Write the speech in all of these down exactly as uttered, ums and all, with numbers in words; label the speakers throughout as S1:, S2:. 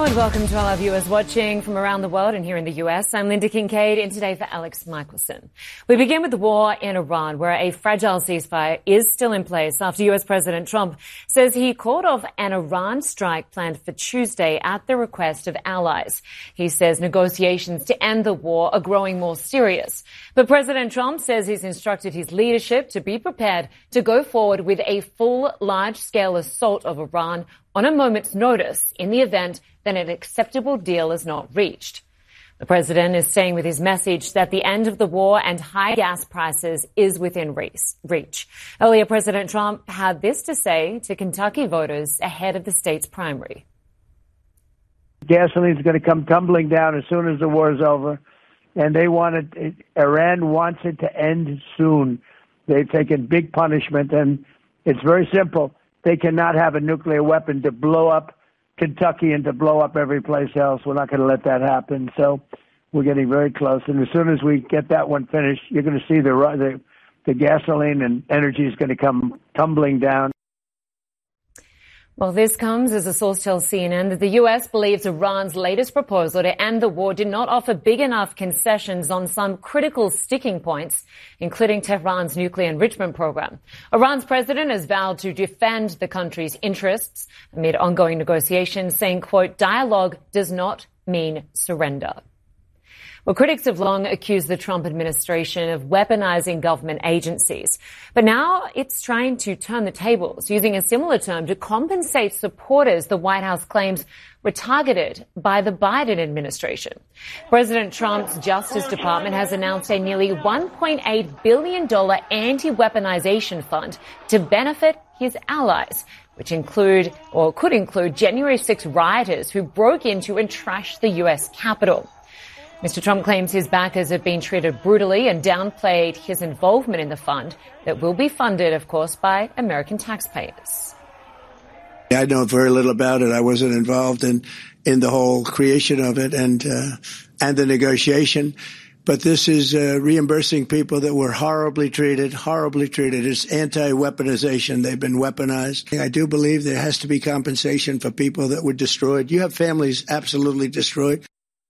S1: and welcome to all our viewers watching from around the world and here in the U S. I'm Linda Kincaid, in today for Alex Michelson. We begin with the war in Iran, where a fragile ceasefire is still in place after U S President Trump says he called off an Iran strike planned for Tuesday at the request of allies. He says negotiations to end the war are growing more serious. But President Trump says he's instructed his leadership to be prepared to go forward with a full, large-scale assault of Iran on a moment's notice in the event that an acceptable deal is not reached. The president is saying with his message that the end of the war and high gas prices is within reach. Earlier, President Trump had this to say to Kentucky voters ahead of the state's primary.
S2: Gasoline's going to come tumbling down as soon as the war is over, and they want it, Iran wants it to end soon. They've taken big punishment, and it's very simple. They cannot have a nuclear weapon to blow up Kentucky and to blow up every place else. We're not going to let that happen. So we're getting very close. And as soon as we get that one finished, you're going to see the the, the gasoline and energy is going to come tumbling down.
S1: Well, this comes as a source tells C N N that the U S believes Iran's latest proposal to end the war did not offer big enough concessions on some critical sticking points, including Tehran's nuclear enrichment program. Iran's president has vowed to defend the country's interests amid ongoing negotiations, saying, quote, dialogue does not mean surrender. Well, critics have long accused the Trump administration of weaponizing government agencies. But now it's trying to turn the tables, using a similar term to compensate supporters the White House claims were targeted by the Biden administration. President Trump's Justice Department has announced a nearly one point eight billion dollars anti-weaponization fund to benefit his allies, which include, or could include, January sixth rioters who broke into and trashed the U S Capitol. Mister Trump claims his backers have been treated brutally and downplayed his involvement in the fund that will be funded, of course, by American taxpayers.
S3: I know very little about it. I wasn't involved in, in the whole creation of it and, uh, and the negotiation. But this is uh, reimbursing people that were horribly treated, horribly treated. It's anti-weaponization. They've been weaponized. I do believe there has to be compensation for people that were destroyed. You have families absolutely destroyed.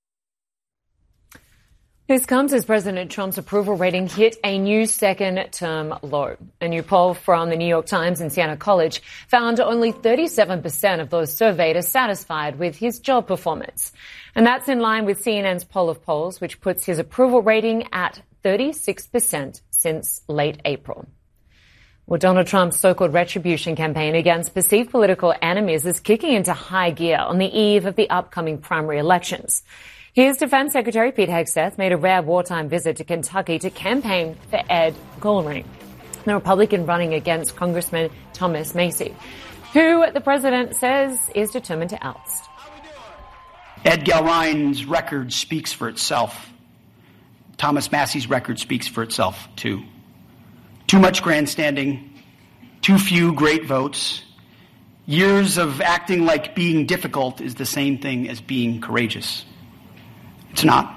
S1: This comes as President Trump's approval rating hit a new second-term low. A new poll from the New York Times and Siena College found only thirty-seven percent of those surveyed are satisfied with his job performance. And that's in line with C N N's poll of polls, which puts his approval rating at thirty-six percent since late April. Well, Donald Trump's so-called retribution campaign against perceived political enemies is kicking into high gear on the eve of the upcoming primary elections. His Defense Secretary Pete Hegseth made a rare wartime visit to Kentucky to campaign for Ed Goldring, the Republican running against Congressman Thomas Massie, who the president says is determined to oust.
S4: Ed Goldring's record speaks for itself. Thomas Massie's record speaks for itself, too. Too much grandstanding, too few great votes. Years of acting like being difficult is the same thing as being courageous. It's not.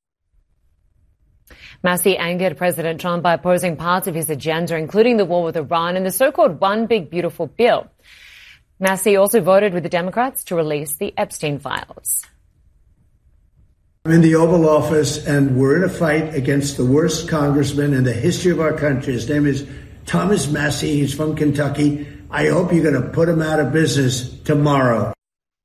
S1: Massie angered President Trump by opposing parts of his agenda, including the war with Iran and the so-called One Big Beautiful Bill. Massie also voted with the Democrats to release the Epstein files.
S5: I'm in the Oval Office, and we're in a fight against the worst congressman in the history of our country. His name is Thomas Massie. He's from Kentucky. I hope you're going to put him out of business tomorrow.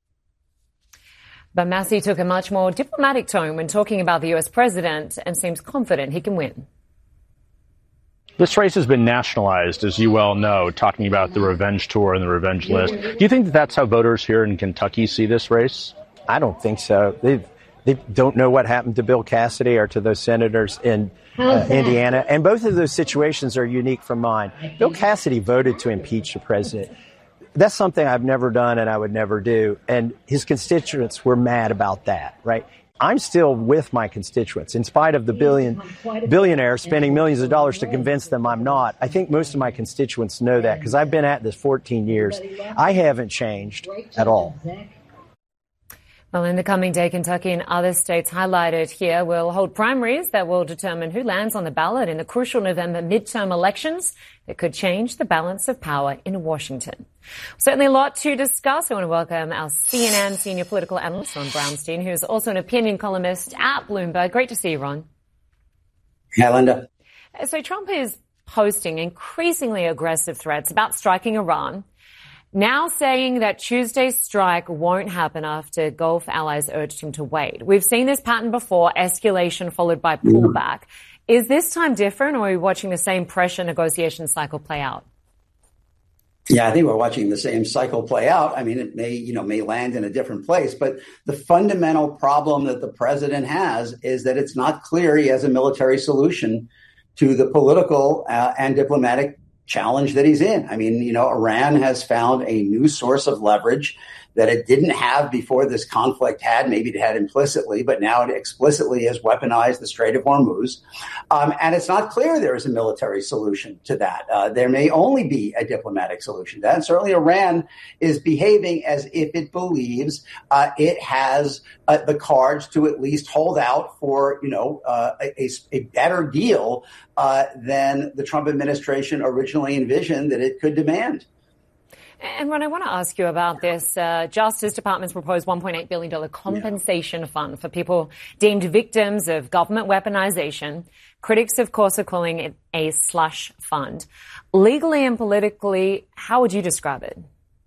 S1: But Massie took a much more diplomatic tone when talking about the U S president and seems confident he can win.
S6: This race has been nationalized, as you well know, talking about the revenge tour and the revenge list. Do you think that that's how voters here in Kentucky see this race?
S7: I don't think so. They've, they don't know what happened to Bill Cassidy or to those senators in uh, Indiana. And both of those situations are unique from mine. Bill Cassidy voted to impeach the president. That's something I've never done and I would never do. And his constituents were mad about that, right? I'm still with my constituents, in spite of the billion billionaires spending millions of dollars to convince them I'm not. I think most of my constituents know that because I've been at this fourteen years. I haven't changed at all.
S1: Well, in the coming day, Kentucky and other states highlighted here will hold primaries that will determine who lands on the ballot in the crucial November midterm elections that could change the balance of power in Washington. Certainly a lot to discuss. I want to welcome our C N N senior political analyst, Ron Brownstein, who's also an opinion columnist at Bloomberg. Great to see you, Ron.
S8: Hi, Linda.
S1: So Trump is posting increasingly aggressive threats about striking Iran, now saying that Tuesday's strike won't happen after Gulf allies urged him to wait. We've seen this pattern before, escalation followed by pullback. Is this time different, or are we watching the same pressure negotiation cycle play out?
S8: Yeah, I think we're watching the same cycle play out. I mean, it may, you know, may land in a different place, but the fundamental problem that the president has is that it's not clear he has a military solution to the political uh, and diplomatic challenge that he's in. I mean, you know, Iran has found a new source of leverage that it didn't have before this conflict had. Maybe it had implicitly, but now it explicitly has weaponized the Strait of Hormuz. Um, and it's not clear there is a military solution to that. Uh, there may only be a diplomatic solution to that. And certainly Iran is behaving as if it believes uh, it has uh, the cards to at least hold out for, you know, uh, a, a better deal uh, than the Trump administration originally envisioned that it could demand.
S1: And Ron, I want to ask you about this. Uh, Justice Department's proposed one point eight billion dollars compensation yeah. fund for people deemed victims of government weaponization. Critics, of course, are calling it a slush fund. Legally and politically, how would you describe it?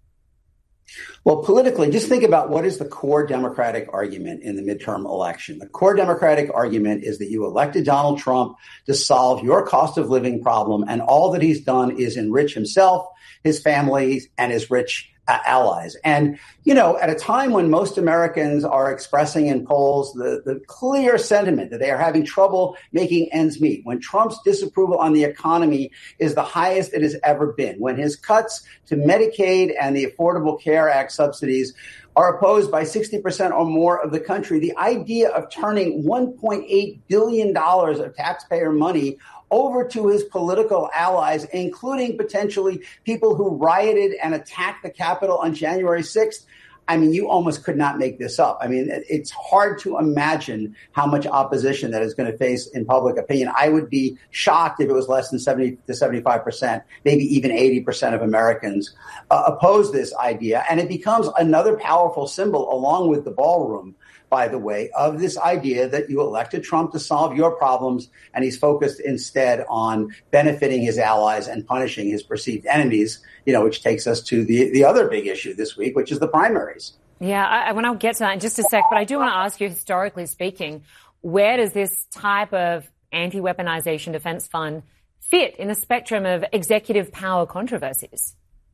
S8: Well, politically, just think about what is the core Democratic argument in the midterm election. The core Democratic argument is that you elected Donald Trump to solve your cost of living problem, and all that he's done is enrich himself, his family, and his rich uh, allies. And, you know, at a time when most Americans are expressing in polls the, the clear sentiment that they are having trouble making ends meet, when Trump's disapproval on the economy is the highest it has ever been, when his cuts to Medicaid and the Affordable Care Act subsidies are opposed by sixty percent or more of the country, the idea of turning one point eight billion dollars of taxpayer money over to his political allies, including potentially people who rioted and attacked the Capitol on January sixth. I mean, you almost could not make this up. I mean, it's hard to imagine how much opposition that is going to face in public opinion. I would be shocked if it was less than seventy to seventy-five percent, maybe even eighty percent of Americans uh, oppose this idea. And it becomes another powerful symbol, along with the ballroom, by the way, of this idea that you elected Trump to solve your problems, and he's focused instead on benefiting his allies and punishing his perceived enemies, you know, which takes us to the, the other big issue this week, which is the primaries.
S1: Yeah, I, I want to get to that in just a sec, but I do want to ask you, historically speaking, where does this type of anti-weaponization defense fund fit in the spectrum of executive power controversies?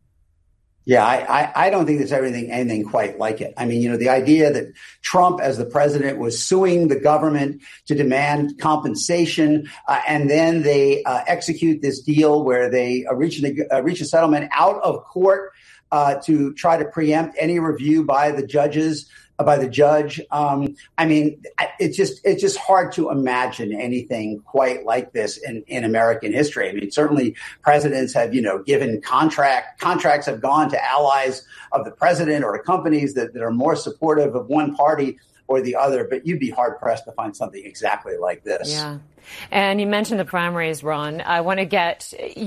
S8: Yeah, I, I, I don't think there's everything, anything quite like it. I mean, you know, the idea that Trump, as the president, was suing the government to demand compensation, uh, and then they uh, execute this deal where they uh, reach, a, uh, reach a settlement out of court uh, to try to preempt any review by the judges. by the judge. Um, I mean, it's just it's just hard to imagine anything quite like this in, in American history. I mean, certainly presidents have, you know, given contract contracts have gone to allies of the president or to companies that, that are more supportive of one party or the other, but you'd be hard pressed to find something exactly like this.
S1: Yeah. And you mentioned the primaries, Ron. I want to get